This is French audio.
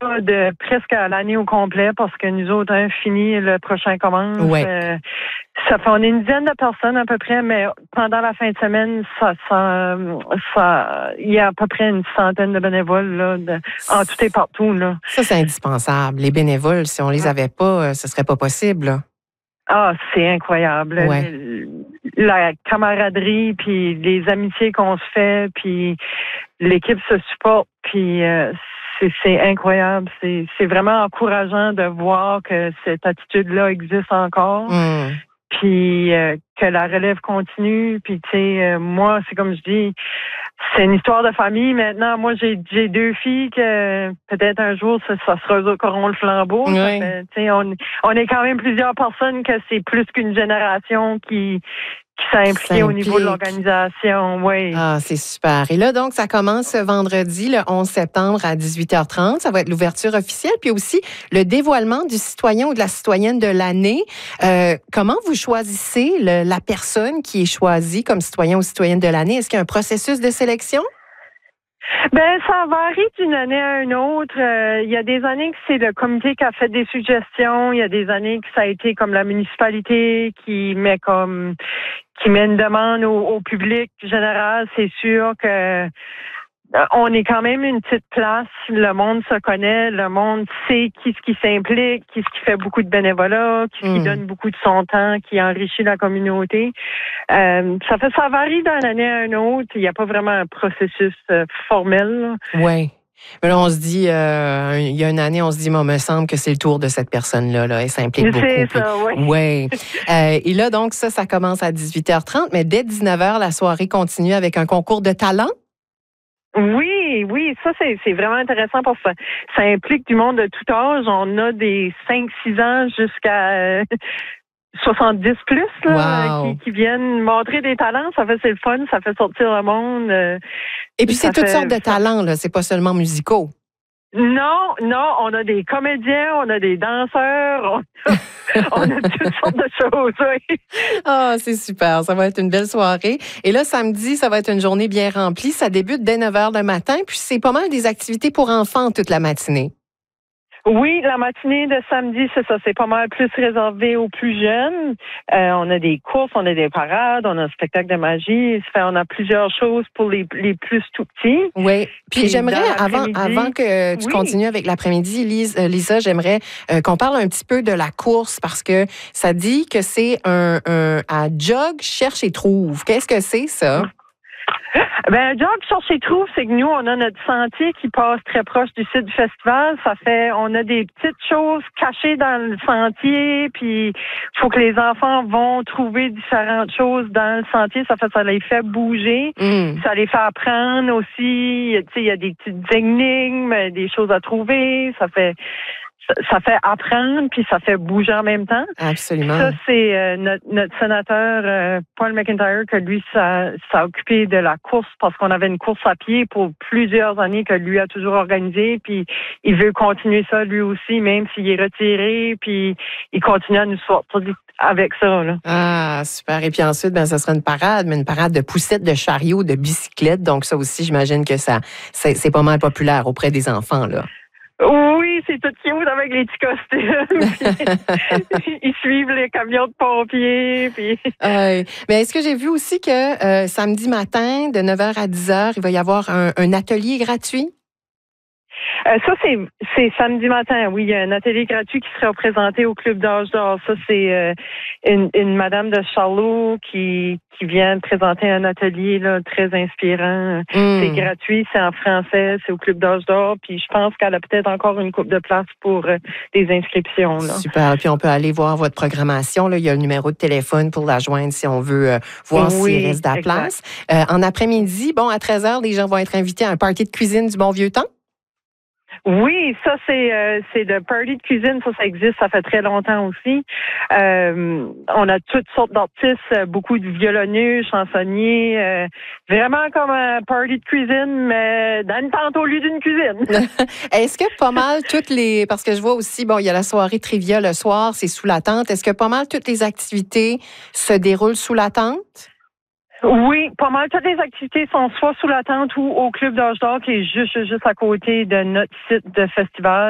de presque à l'année au complet parce que nous autres, fini, le prochain commence. Ouais. On est une dizaine de personnes à peu près, mais pendant la fin de semaine, il y a à peu près une centaine de bénévoles là, en tout et partout. Là. Ça, c'est indispensable. Les bénévoles, si on les avait pas, ce serait pas possible. Là. Ah, c'est incroyable. Ouais. La camaraderie, puis les amitiés qu'on se fait, puis l'équipe se supporte, puis c'est incroyable. C'est vraiment encourageant de voir que cette attitude-là existe encore. Puis que la relève continue. Puis tu sais, moi, c'est comme je dis, c'est une histoire de famille. Maintenant, moi, j'ai 2 filles que peut-être un jour, ça sera eux qui auront le flambeau. Oui. Tu sais, on est quand même plusieurs personnes que c'est plus qu'une génération qui s'implique au niveau de l'organisation. Oui. Ah, c'est super. Et là, donc, ça commence ce vendredi, le 11 septembre à 18h30. Ça va être l'ouverture officielle, puis aussi le dévoilement du citoyen ou de la citoyenne de l'année. Comment vous choisissez la personne qui est choisie comme citoyen ou citoyenne de l'année? Est-ce qu'il y a un processus de sélection? Ben, ça varie d'une année à une autre. Il y a des années que c'est le comité qui a fait des suggestions. Il y a des années que ça a été comme la municipalité qui met une demande au public général. C'est sûr que on est quand même une petite place. Le monde se connaît. Le monde sait qui s'implique, qui fait beaucoup de bénévolat, qui donne beaucoup de son temps, qui enrichit la communauté. Ça varie d'une année à une autre. Il n'y a pas vraiment un processus formel. Oui. Mais là, on se dit, il y a une année, on se dit, moi, me semble que c'est le tour de cette personne-là. Là. Elle s'implique beaucoup. C'est ça, oui. Ouais. Et là, donc, ça commence à 18h30, mais dès 19h, la soirée continue avec un concours de talent. Oui, ça c'est vraiment intéressant parce que ça implique du monde de tout âge. On a des 5-6 ans jusqu'à 70 plus là, wow. qui viennent montrer des talents. C'est le fun, ça fait sortir le monde. Et puis c'est toutes sortes de talents, là. C'est pas seulement musicaux. Non, on a des comédiens, on a des danseurs, on a toutes sortes de choses. Oui. Ah, c'est super. Ça va être une belle soirée. Et là, samedi, ça va être une journée bien remplie. Ça débute dès 9h le matin, puis c'est pas mal des activités pour enfants toute la matinée. Oui, la matinée de samedi, c'est ça. C'est pas mal plus réservé aux plus jeunes. On a des courses, on a des parades, on a un spectacle de magie. On a plusieurs choses pour les plus tout petits. Oui. Puis j'aimerais, avant que tu continues avec l'après-midi, Lisa, j'aimerais qu'on parle un petit peu de la course parce que ça dit que c'est un à jog, cherche et trouve. Qu'est-ce que c'est, ça? Ben, Jog cherche et trouve, c'est que nous, on a notre sentier qui passe très proche du site du festival. On a des petites choses cachées dans le sentier, puis il faut que les enfants vont trouver différentes choses dans le sentier. Ça les fait bouger. Ça les fait apprendre aussi. Tu sais, il y a des petites énigmes, des choses à trouver. Ça fait apprendre, puis ça fait bouger en même temps. Absolument. Ça, c'est notre sénateur Paul McIntyre, que lui, ça a occupé de la course parce qu'on avait une course à pied pour plusieurs années que lui a toujours organisée, puis il veut continuer ça lui aussi, même s'il est retiré, puis il continue à nous sortir avec ça. Là. Ah, super. Et puis ensuite, ça sera une parade, mais une parade de poussettes, de chariots, de bicyclettes. Donc ça aussi, j'imagine que c'est pas mal populaire auprès des enfants, là. Oui, c'est tout cute avec les petits costumes. Ils suivent les camions de pompiers. Puis... Mais est-ce que j'ai vu aussi que samedi matin, de 9h à 10h, il va y avoir un atelier gratuit? Ça, c'est samedi matin. Oui, il y a un atelier gratuit qui sera présenté au Club d'âge d'or. Ça, c'est une madame de Charlot qui vient présenter un atelier là, très inspirant. C'est gratuit, c'est en français, c'est au Club d'âge d'or. Puis je pense qu'elle a peut-être encore une couple de places pour des inscriptions. Là. Super. Puis on peut aller voir votre programmation. Là. Il y a le numéro de téléphone pour la joindre si on veut voir s'il reste de la place. En après-midi, à 13h, les gens vont être invités à un party de cuisine du bon vieux temps. Oui, ça c'est le party de cuisine, ça existe, ça fait très longtemps aussi. On a toutes sortes d'artistes, beaucoup de violonneux, chansonniers, vraiment comme un party de cuisine, mais dans une tente au lieu d'une cuisine. Est-ce que pas mal parce que je vois aussi, il y a la soirée trivia le soir, c'est sous la tente. Est-ce que pas mal toutes les activités se déroulent sous la tente? Oui, pas mal. Toutes les activités sont soit sous la tente ou au Club d'âge d'or qui est juste à côté de notre site de festival.